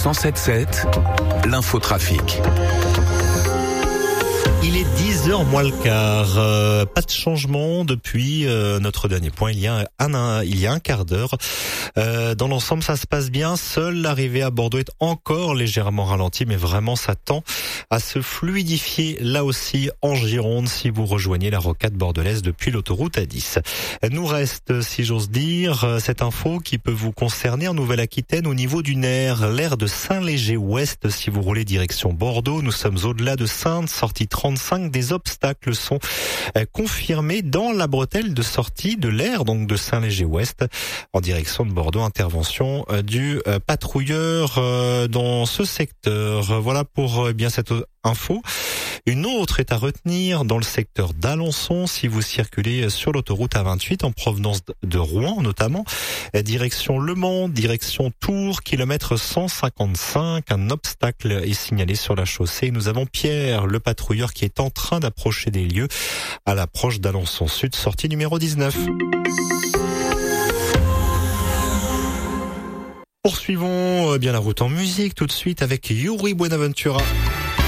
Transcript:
107.7, l'infotrafic. Il est 10h moins le quart. Pas de changement depuis notre dernier point. Il y a un quart d'heure. Dans l'ensemble, ça se passe bien. Seule l'arrivée à Bordeaux est encore légèrement ralentie, mais vraiment ça tend à se fluidifier là aussi en Gironde si vous rejoignez la rocade bordelaise depuis l'autoroute A10. Nous reste, si j'ose dire, cette info qui peut vous concerner en Nouvelle-Aquitaine au niveau du nerf. L'aire de Saint-Léger-Ouest, si vous roulez direction Bordeaux, nous sommes au-delà de Saintes, sortie 35. Des obstacles sont confirmés dans la bretelle de sortie de l'aire, donc de Saint-Léger-Ouest, en direction de Bordeaux. Intervention du patrouilleur dans ce secteur. Voilà pour bien cette info. Une autre est à retenir dans le secteur d'Alençon si vous circulez sur l'autoroute A28 en provenance de Rouen notamment, direction Le Mans, direction Tours, kilomètre 155. Un obstacle est signalé sur la chaussée. Nous avons Pierre, le patrouilleur, qui est en train d'approcher des lieux à l'approche d'Alençon Sud, sortie numéro 19. Poursuivons bien la route en musique tout de suite avec Yuri Buenaventura.